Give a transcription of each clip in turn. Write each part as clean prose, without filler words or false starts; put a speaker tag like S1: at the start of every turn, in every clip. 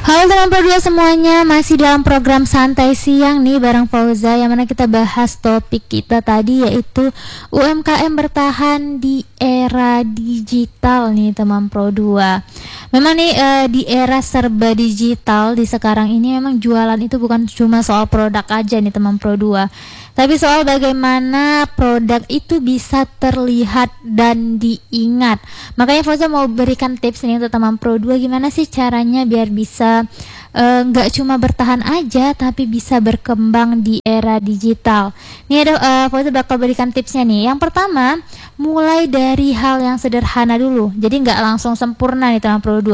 S1: Halo teman Pro2 semuanya, masih dalam program Santai Siang nih bareng Fauza, yang mana kita bahas topik kita tadi yaitu UMKM bertahan di era digital nih teman Pro2. Memang nih di era serba digital di sekarang ini memang jualan itu bukan cuma soal produk aja nih teman Pro2, tapi soal bagaimana produk itu bisa terlihat dan diingat. Makanya Fauza mau berikan tips nih untuk teman Pro2, gimana sih caranya biar bisa nggak cuma bertahan aja tapi bisa berkembang di era digital. Nih ada Fauza bakal berikan tipsnya nih. Yang pertama, mulai dari hal yang sederhana dulu. Jadi nggak langsung sempurna nih teman Pro2.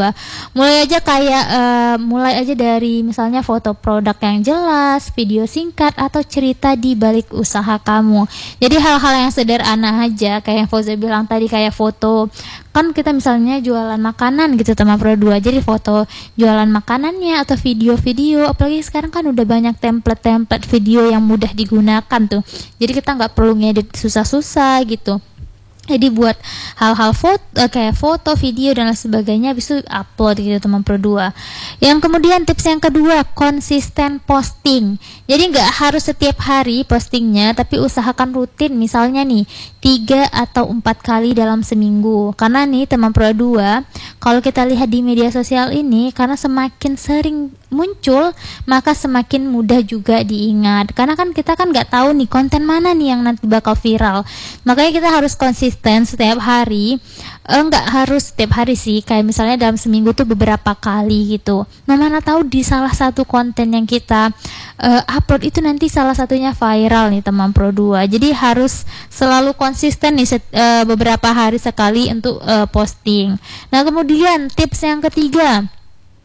S1: Mulai aja dari misalnya foto produk yang jelas, video singkat, atau cerita di balik usaha kamu. Jadi hal-hal yang sederhana aja, kayak yang Fauza bilang tadi, kayak foto. Kan kita misalnya jualan makanan gitu teman Pro2. Jadi foto jualan makanannya atau video-video, apalagi sekarang kan udah banyak template-template video yang mudah digunakan tuh. Jadi kita nggak perlu ngedit susah-susah gitu. Jadi buat hal-hal kayak foto, video dan lain sebagainya, bisa upload gitu teman Pro2. Yang kemudian tips yang kedua, konsisten posting. Jadi nggak harus setiap hari postingnya, tapi usahakan rutin, misalnya nih 3 atau 4 kali dalam seminggu. Karena nih teman Pro2, kalau kita lihat di media sosial ini, karena semakin sering muncul maka semakin mudah juga diingat. Karena kan kita kan nggak tahu nih konten mana nih yang nanti bakal viral. Makanya kita harus konsisten setiap hari. Nggak harus setiap hari sih, kayak misalnya dalam seminggu tuh beberapa kali gitu. Nah, mana tahu di salah satu konten yang kita upload itu nanti salah satunya viral nih teman Pro2. Jadi harus selalu konsisten nih beberapa hari sekali untuk posting. Nah, kemudian tips yang ketiga,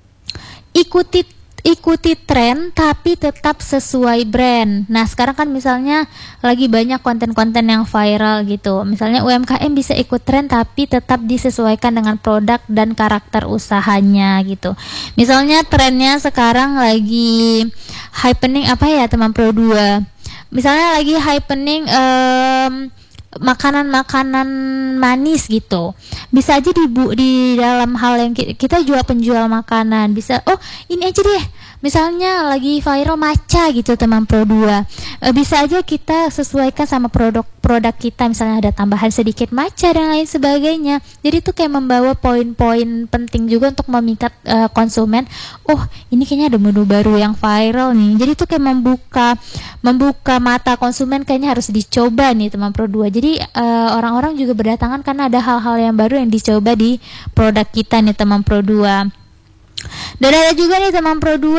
S1: ikuti tren tapi tetap sesuai brand. Nah, sekarang kan misalnya lagi banyak konten-konten yang viral gitu. Misalnya UMKM bisa ikut tren tapi tetap disesuaikan dengan produk dan karakter usahanya gitu. Misalnya trennya sekarang lagi happening apa ya teman Pro2? Misalnya lagi happening makanan-makanan manis gitu. Bisa aja di dalam hal yang kita jual, penjual makanan, bisa ini aja deh, misalnya lagi viral matcha gitu teman Pro2. Bisa aja kita sesuaikan sama produk kita, misalnya ada tambahan sedikit matcha dan lain sebagainya. Jadi itu kayak membawa poin-poin penting juga untuk memikat konsumen. Ini kayaknya ada menu baru yang viral nih. Jadi itu kayak membuka mata konsumen, kayaknya harus dicoba nih teman Pro2. Jadi orang-orang juga berdatangan karena ada hal-hal yang baru yang dicoba di produk kita nih teman Pro2. Dan ada juga nih teman Pro2,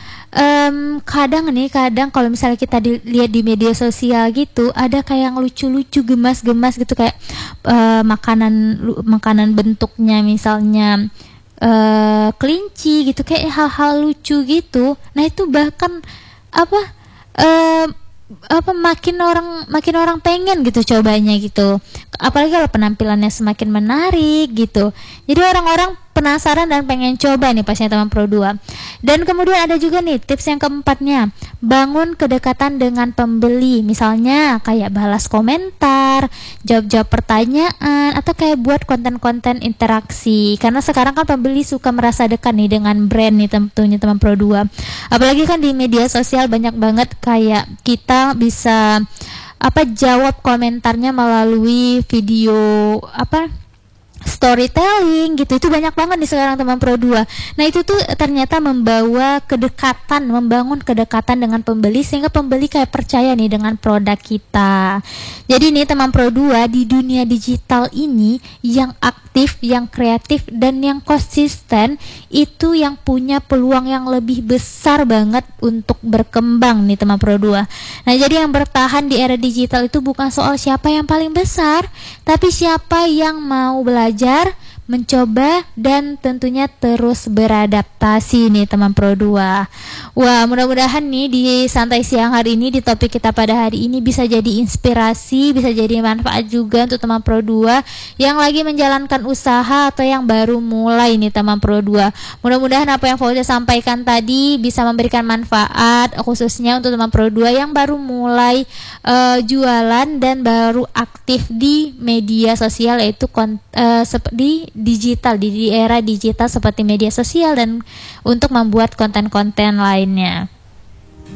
S1: kadang kalau misalnya kita lihat di media sosial gitu, ada kayak yang lucu-lucu, gemas-gemas gitu, kayak makanan bentuknya misalnya kelinci gitu, kayak hal-hal lucu gitu. Nah, itu bahkan makin orang pengen gitu cobanya gitu, apalagi kalau penampilannya semakin menarik gitu. Jadi orang-orang penasaran dan pengen coba nih pasnya teman Pro2. Dan kemudian ada juga nih tips yang keempatnya, bangun kedekatan dengan pembeli. Misalnya kayak balas komentar, jawab-jawab pertanyaan, atau kayak buat konten-konten interaksi. Karena sekarang kan pembeli suka merasa dekat nih dengan brand nih tentunya teman Pro2. Apalagi kan di media sosial banyak banget kayak kita bisa jawab komentarnya melalui video storytelling gitu. Itu banyak banget nih sekarang teman Pro2. Nah, itu tuh ternyata membangun kedekatan dengan pembeli, sehingga pembeli kayak percaya nih dengan produk kita. Jadi nih teman Pro2, di dunia digital ini yang aktif, yang kreatif, dan yang konsisten itu yang punya peluang yang lebih besar banget untuk berkembang nih teman Pro2. Nah, jadi yang bertahan di era digital itu bukan soal siapa yang paling besar, tapi siapa yang mau belajar, mencoba, dan tentunya terus beradaptasi nih teman Pro2. Wah, mudah-mudahan nih di Santai Siang hari ini, di topik kita pada hari ini, bisa jadi inspirasi, bisa jadi manfaat juga untuk teman Pro2 yang lagi menjalankan usaha atau yang baru mulai nih teman Pro2. Mudah-mudahan apa yang Fauza sampaikan tadi bisa memberikan manfaat, khususnya untuk teman Pro2 yang baru mulai jualan dan baru aktif di media sosial, yaitu di digital di era digital seperti media sosial dan untuk membuat konten-konten lainnya.